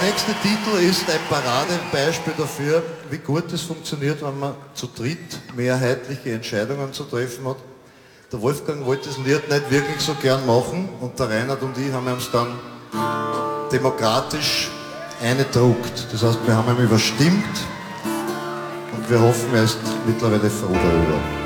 nächste Titel ist ein Paradebeispiel dafür, wie gut es funktioniert, wenn man zu dritt mehrheitliche Entscheidungen zu treffen hat. Der Wolfgang wollte das Lied nicht wirklich so gern machen und der Reinhard und ich haben uns dann demokratisch eingedruckt. Das heißt, wir haben ihn überstimmt und wir hoffen, er ist mittlerweile froh darüber.